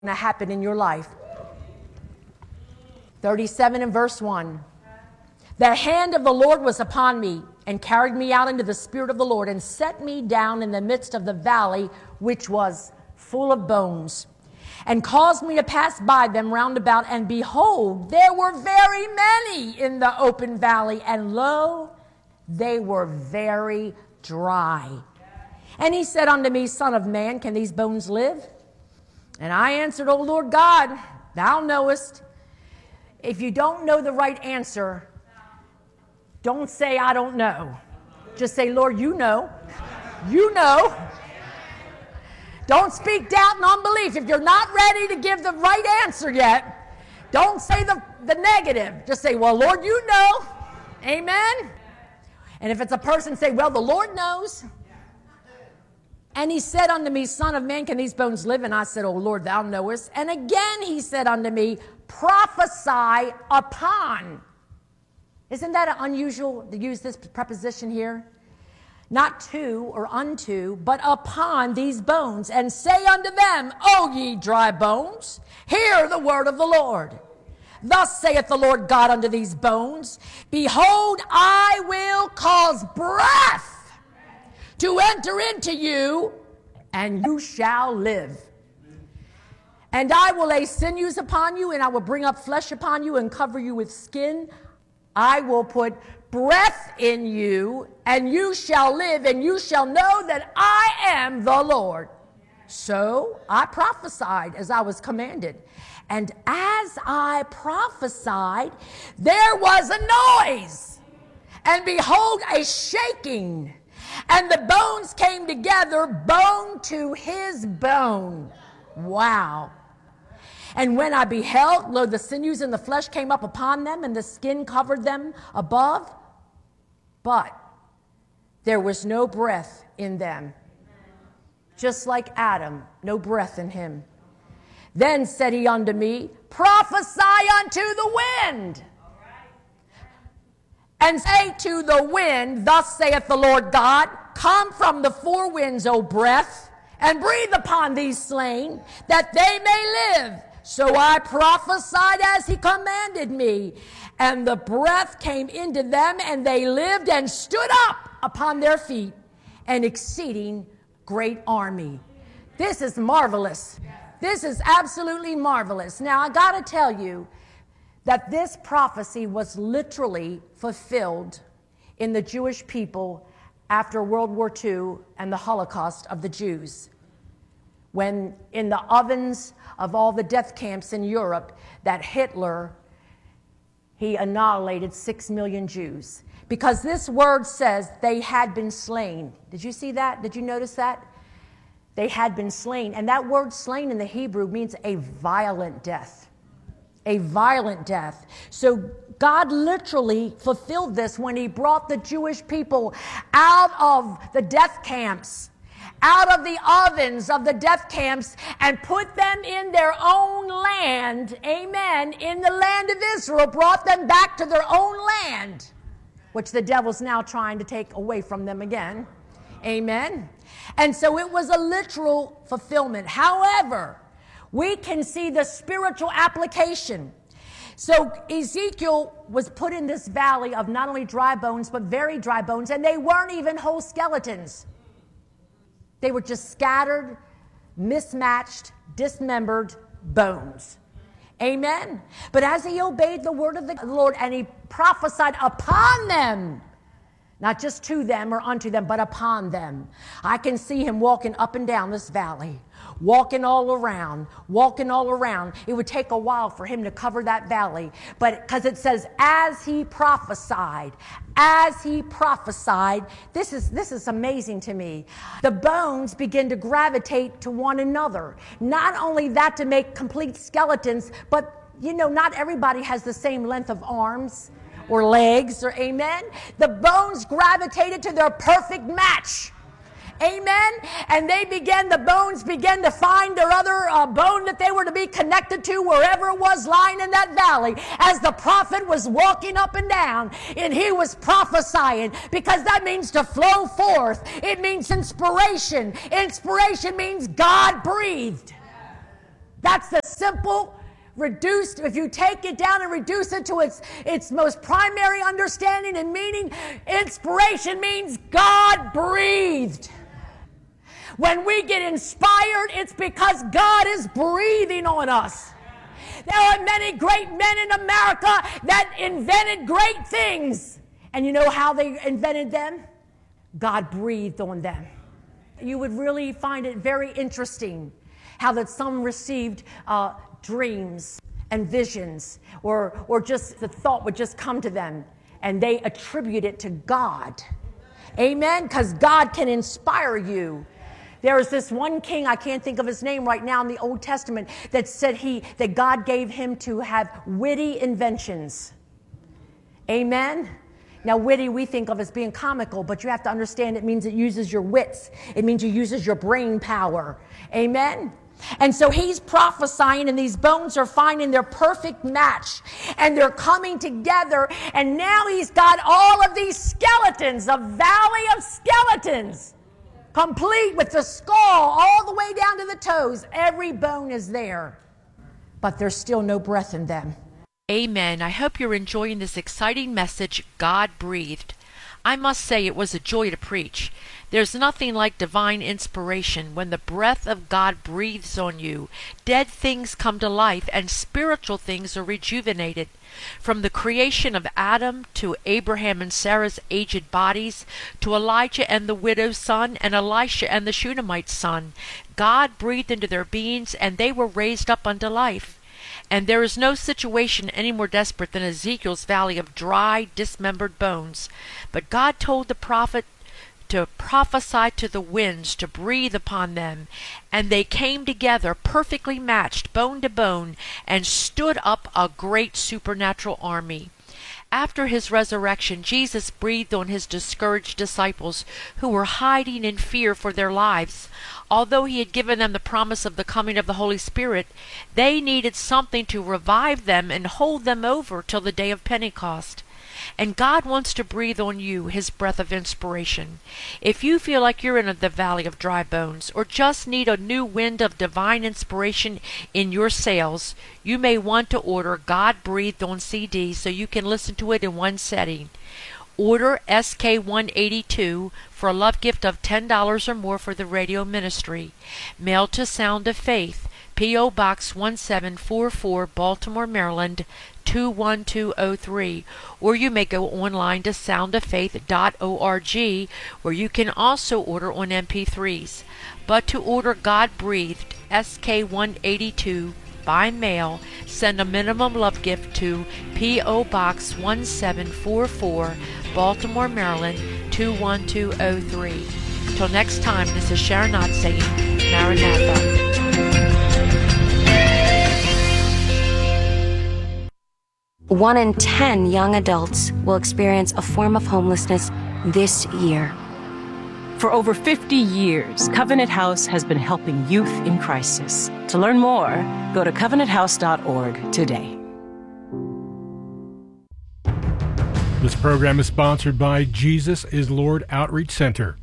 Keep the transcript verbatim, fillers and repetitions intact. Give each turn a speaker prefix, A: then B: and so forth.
A: to happen in your life. thirty-seven and verse one. The hand of the Lord was upon me, and carried me out into the spirit of the Lord, and set me down in the midst of the valley, which was full of bones, and caused me to pass by them round about. And behold, there were very many in the open valley, and lo, they were very dry. And he said unto me, Son of man, can these bones live? And I answered, O Lord God, thou knowest. If you don't know the right answer, don't say, I don't know. Just say, Lord, you know. You know. Don't speak doubt and unbelief. If you're not ready to give the right answer yet, don't say the, the negative. Just say, well, Lord, you know. Amen. And if it's a person, say, well, the Lord knows. And he said unto me, Son of man, can these bones live? And I said, O Lord, thou knowest. And again he said unto me, prophesy upon. Isn't that unusual to use this preposition here? Not to or unto, but upon these bones. And say unto them, O ye dry bones, hear the word of the Lord. Thus saith the Lord God unto these bones, behold, I will cause breath to enter into you, and you shall live. And I will lay sinews upon you, and I will bring up flesh upon you, and cover you with skin. I will put breath in you, and you shall live, and you shall know that I am the Lord. So I prophesied as I was commanded. And as I prophesied, there was a noise, and behold, a shaking. And the bones came together, bone to his bone. Wow. And when I beheld, lo, the sinews and the flesh came up upon them, and the skin covered them above. But there was no breath in them. Just like Adam, no breath in him. Then said he unto me, prophesy unto the wind. And say to the wind, thus saith the Lord God, come from the four winds, O breath, and breathe upon these slain, that they may live. So I prophesied as he commanded me, and the breath came into them, and they lived and stood up upon their feet, an exceeding great army. This is marvelous. This is absolutely marvelous. Now, I got to tell you, that this prophecy was literally fulfilled in the Jewish people after World War Two and the Holocaust of the Jews. When in the ovens of all the death camps in Europe, that Hitler, he annihilated six million Jews. Because this word says they had been slain. Did you see that? Did you notice that? They had been slain. And that word slain in the Hebrew means a violent death. A violent death. So God literally fulfilled this when he brought the Jewish people out of the death camps, out of the ovens of the death camps, and put them in their own land, amen, in the land of Israel, brought them back to their own land, which the devil's now trying to take away from them again, amen. And so it was a literal fulfillment. However, we can see the spiritual application. So Ezekiel was put in this valley of not only dry bones, but very dry bones, and they weren't even whole skeletons. They were just scattered, mismatched, dismembered bones. Amen? But as he obeyed the word of the Lord, and he prophesied upon them, not just to them or unto them, but upon them. I can see him walking up and down this valley, walking all around, walking all around. It would take a while for him to cover that valley, but because it says, as he prophesied, as he prophesied, this is, this is amazing to me. The bones begin to gravitate to one another. Not only that to make complete skeletons, but you know, not everybody has the same length of arms or legs, or amen. The bones gravitated to their perfect match. Amen. And they began, the bones began to find their other uh, bone that they were to be connected to wherever it was lying in that valley as the prophet was walking up and down and he was prophesying, because that means to flow forth. It means inspiration. Inspiration means God breathed. That's the simple, reduced, if you take it down and reduce it to its, its most primary understanding and meaning, inspiration means God breathed. When we get inspired, it's because God is breathing on us. There are many great men in America that invented great things. And you know how they invented them? God breathed on them. You would really find it very interesting how that some received uh, dreams and visions, or, or just the thought would just come to them, and they attribute it to God. Amen? Because God can inspire you. There was this one king, I can't think of his name right now in the Old Testament, that said he that God gave him to have witty inventions. Amen? Now, witty we think of as being comical, but you have to understand it means it uses your wits. It means it uses your brain power. Amen? And so he's prophesying, and these bones are finding their perfect match, and they're coming together, and now he's got all of these skeletons, a valley of skeletons, complete with the skull all the way down to the toes. Every bone is there, but there's still no breath in them.
B: Amen. I hope you're enjoying this exciting message, God Breathed. I must say it was a joy to preach. There's nothing like divine inspiration. When the breath of God breathes on you, dead things come to life and spiritual things are rejuvenated. From the creation of Adam to Abraham and Sarah's aged bodies, to Elijah and the widow's son and Elisha and the Shunammite's son, God breathed into their beings and they were raised up unto life. And there is no situation any more desperate than Ezekiel's valley of dry, dismembered bones. But God told the prophet to prophesy to the winds, to breathe upon them. And they came together, perfectly matched, bone to bone, and stood up a great supernatural army. After his resurrection, Jesus breathed on his discouraged disciples who were hiding in fear for their lives. Although he had given them the promise of the coming of the Holy Spirit, they needed something to revive them and hold them over till the day of Pentecost. And God wants to breathe on you his breath of inspiration. If you feel like you're in the valley of dry bones, or just need a new wind of divine inspiration in your sails, you may want to order God Breathed on C D so you can listen to it in one setting. Order S K one eighty-two for a love gift of ten dollars or more for the radio ministry. Mail to Sound of Faith, P O Box one seven four four, Baltimore, Maryland, two one two oh three. Or you may go online to sound of faith dot org, where you can also order on M P threes. But to order God Breathed S K one eighty-two by mail, send a minimum love gift to P O Box one seven four four, Baltimore, Maryland, two one two oh three. Till next time, this is Sharon Knott saying, Maranatha.
C: One in ten young adults will experience a form of homelessness this year.
D: For over fifty years, Covenant House has been helping youth in crisis. To learn more, go to covenant house dot org today.
E: This program is sponsored by Jesus is Lord Outreach Center.